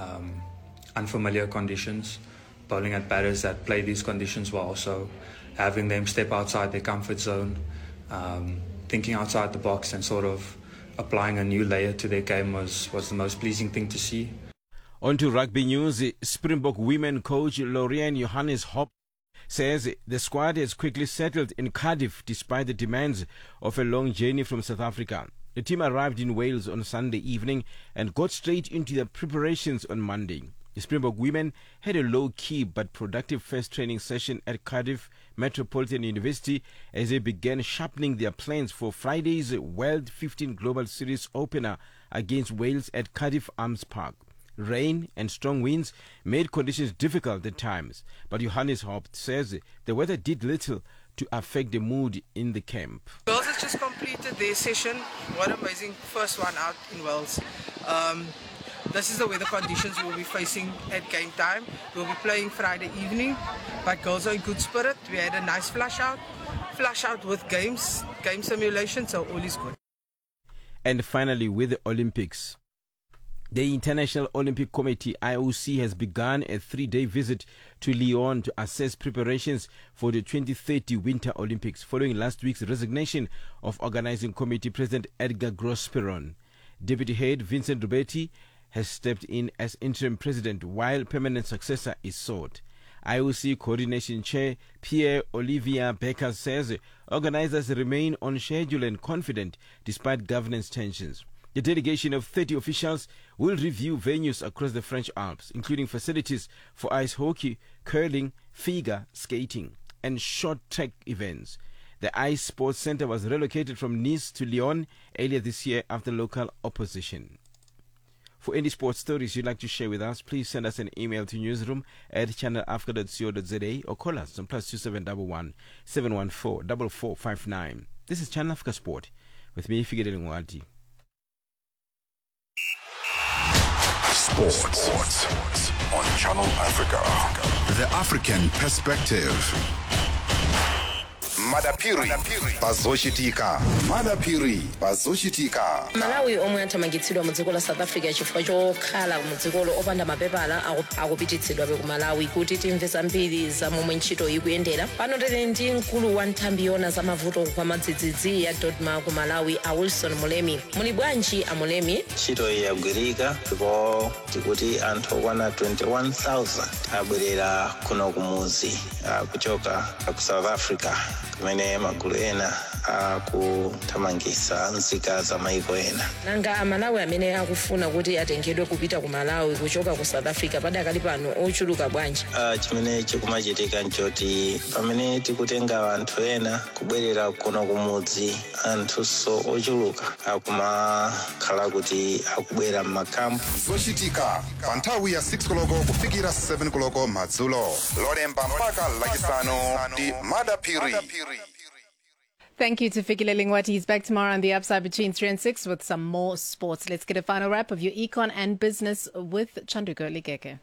unfamiliar conditions, bowling at batters that play these conditions well. So having them step outside their comfort zone, thinking outside the box and sort of applying a new layer to their game was the most pleasing thing to see. On to rugby news. Springbok women coach Lorraine Johannes Hop says the squad has quickly settled in Cardiff despite the demands of a long journey from South Africa. The team arrived in Wales on Sunday evening and got straight into their preparations on Monday. The Springbok women had a low-key but productive first training session at Cardiff Metropolitan University as they began sharpening their plans for Friday's World 15 Global Series opener against Wales at Cardiff Arms Park. Rain and strong winds made conditions difficult at times, but Johannes Haupt says the weather did little to affect the mood in the camp. Girls has just completed their session. What an amazing first one out in Wales. This is the weather conditions we'll be facing at game time. We'll be playing Friday evening, but girls are in good spirit. We had a nice flush out with game simulation, so all is good. And finally, with the Olympics. The International Olympic Committee, IOC, has begun a 3-day visit to Lyon to assess preparations for the 2030 Winter Olympics following last week's resignation of Organizing Committee President Edgar Grosperon. Deputy Head Vincent Rubetti has stepped in as interim president while permanent successor is sought. IOC Coordination Chair Pierre-Olivier Becker says organizers remain on schedule and confident despite governance tensions. The delegation of 30 officials will review venues across the French Alps, including facilities for ice hockey, curling, figure skating, and short track events. The Ice Sports Center was relocated from Nice to Lyon earlier this year after local opposition. For any sports stories you'd like to share with us, please send us an email to newsroom@channelafrica.co.za or call us on +2711 714 4459. This is Channel Africa Sport with me, Figedele Ngwati. Sports on Channel Africa. The African perspective. Madapiri Bazoshitika. Madapiri Bazoshitika. Malawi omwe athamangitsidwa mu dziko la South Africa chifukwa chokhala mu dzikolo opanda mapepala akupititsidwa ku Malawi kuti timve zambiri za momwe ntchito ikuyendera. Pano tili ndi mkulu wa nthambi yona za mavuto kwa madzidzidzi ya Dodma ku Malawi, a Wilson Mulemi. Muli bwanji a Mulemi? Ntchito yagwirika ndipo tikuti anthu okwana 21,000 abwerera kuno kumuzi kuchoka ku South Africa kumene magulu ena akuthamangitsa nzika za maiko ena. Nanga amalawi amene akufuna kuti atengedwe kupita ku Malawi kuchoka ku South Africa padakali pano ochuluka bwanji? Chimene chikumachitika nchoti pamene tikutenga anthu ena kubwerera kuno kumudzi, anthuso ochuluka akumakhala kuti akubwera m'makampu. Zochitika pa nthawi ya 6 koloko kufikira 7 koloko madzulo. Lolemba mpaka lachisanu ndi Madapiri. Thank you to Fikile Lingwati. He's back tomorrow on the Upside between 3 and 6 with some more sports. Let's get a final wrap of your econ and business with Chanduko Ligeke.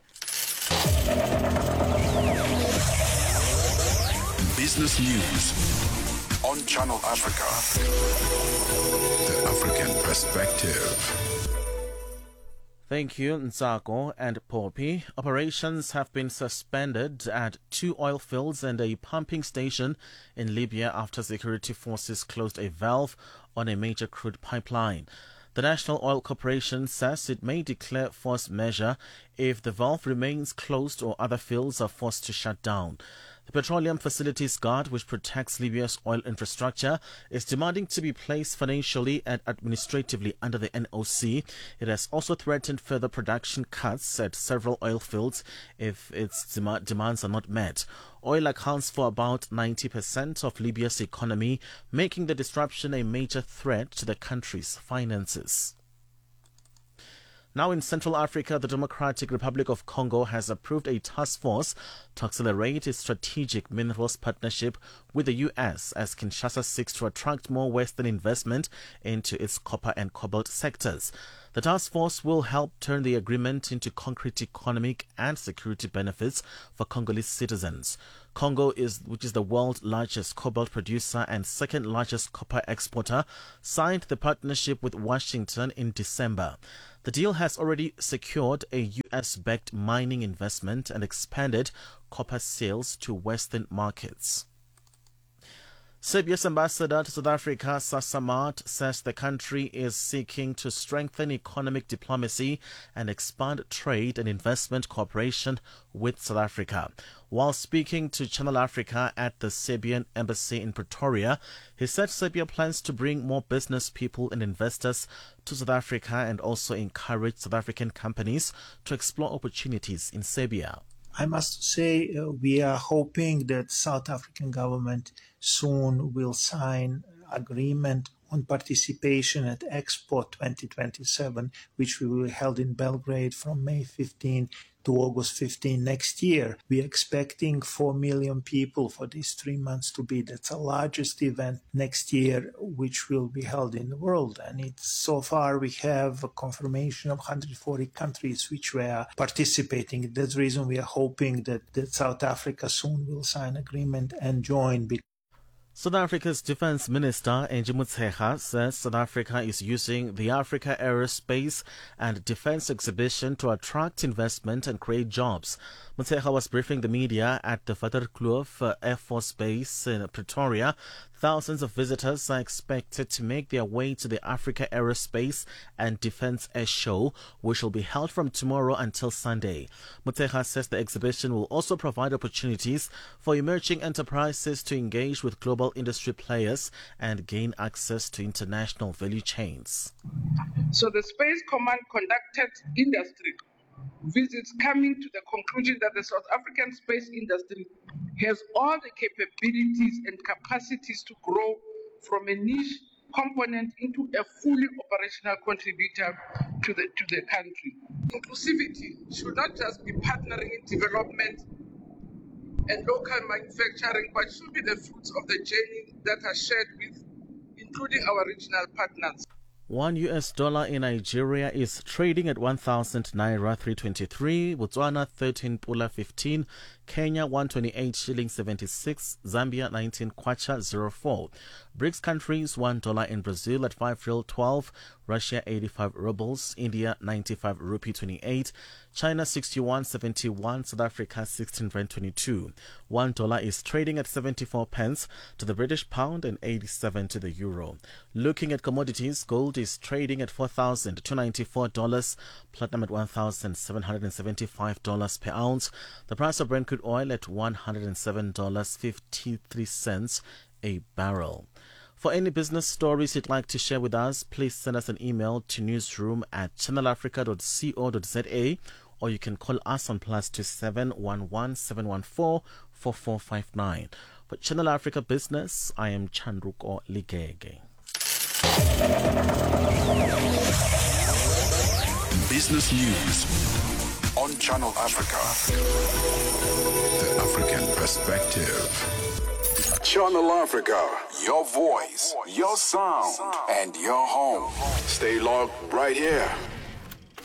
Business news on Channel Africa. The African perspective. Thank you, Nzako and Poppy. Operations have been suspended at 2 oil fields and a pumping station in Libya after security forces closed a valve on a major crude pipeline. The National Oil Corporation says it may declare force majeure if the valve remains closed or other fields are forced to shut down. The Petroleum Facilities Guard, which protects Libya's oil infrastructure, is demanding to be placed financially and administratively under the NOC. It has also threatened further production cuts at several oil fields if its demands are not met. Oil accounts for about 90% of Libya's economy, making the disruption a major threat to the country's finances. Now in Central Africa, the Democratic Republic of Congo has approved a task force to accelerate its strategic minerals partnership with the U.S. as Kinshasa seeks to attract more Western investment into its copper and cobalt sectors. The task force will help turn the agreement into concrete economic and security benefits for Congolese citizens. Congo, which is the world's largest cobalt producer and second largest copper exporter, signed the partnership with Washington in December. The deal has already secured a US-backed mining investment and expanded copper sales to Western markets. Serbia's ambassador to South Africa, Sasa Mart, says the country is seeking to strengthen economic diplomacy and expand trade and investment cooperation with South Africa. While speaking to Channel Africa at the Serbian embassy in Pretoria, he said Serbia plans to bring more business people and investors to South Africa and also encourage South African companies to explore opportunities in Serbia. I must say we are hoping that South African government soon will sign agreement on participation at Expo 2027, which will be held in Belgrade from May 15 to August 15 next year. We are expecting 4 million people for these 3 months to be. That's the largest event next year, which will be held in the world. And so far we have a confirmation of 140 countries which were participating. That's the reason we are hoping that South Africa soon will sign agreement and join. South Africa's Defence Minister, Angie Motshekga, says South Africa is using the Africa Aerospace and Defence Exhibition to attract investment and create jobs. Motshekga was briefing the media at the Vaterkloof Air Force Base in Pretoria. Thousands of visitors are expected to make their way to the Africa Aerospace and Defence Air Show, which will be held from tomorrow until Sunday. Motshekga says the exhibition will also provide opportunities for emerging enterprises to engage with global industry players and gain access to international value chains. So the Space Command conducted industry visits, coming to the conclusion that the South African space industry has all the capabilities and capacities to grow from a niche component into a fully operational contributor to the country. Inclusivity should not just be partnering in development and local manufacturing, but should be the fruits of the journey that are shared with, including our regional partners. $1 in Nigeria is trading at 1,000 Naira 323, Botswana 13 Pula 15, Kenya 128 shillings 76, Zambia 19 Kwacha 04. BRICS countries $1 in Brazil at 5 real 12, Russia 85 rubles, India 95 rupee 28, China 61.71, South Africa 16 rand 22. $1 is trading at 74 pence to the British pound and 87 to the euro. Looking at commodities, gold is trading at $4,294, platinum at $1,775 per ounce. The price of Brent crude oil at $107.53 a barrel. For any business stories you'd like to share with us, please send us an email to newsroom@channelafrica.co.za, or you can call us on +27 11 714 4459. For Channel Africa Business, I am Chandruko Ligege. Business News on Channel Africa. The African Perspective. Channel Africa, your voice, your sound, and your home. Stay logged right here.